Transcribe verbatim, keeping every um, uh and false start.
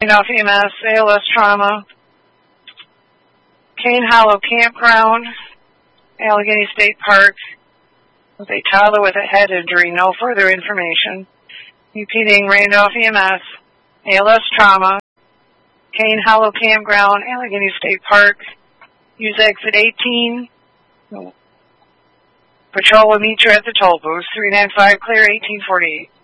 Randolph E M S, A L S trauma, Cane Hollow Campground, Allegheny State Park, with a toddler with a head injury. No further information. Repeating, Randolph E M S, A L S trauma, Cane Hollow Campground, Allegheny State Park. Use exit eighteen. Patrol will meet you at the toll booth. three nine five clear, eighteen forty-eight.